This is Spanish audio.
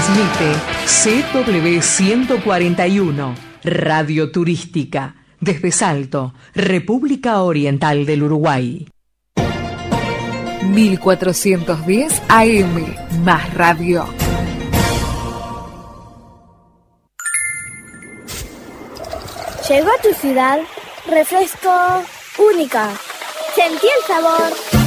Transmite CW 141, Radio Turística, desde Salto, República Oriental del Uruguay. 1410 AM, más radio. Llegó a tu ciudad refresco única. Sentí el sabor.